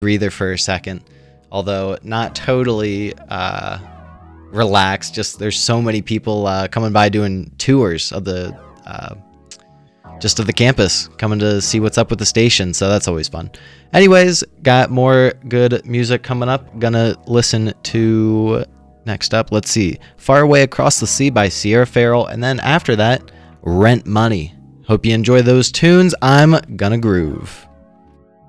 breather for a second, although not totally relaxed. Just there's so many people coming by doing tours of the just of the campus, coming to see what's up with the station, so that's always fun. Anyways, got more good music coming up. Gonna listen to, next up, let's see, Far Away Across the Sea by Sierra Farrell, and then after that, Rent Money. Hope you enjoy those tunes. I'm gonna groove.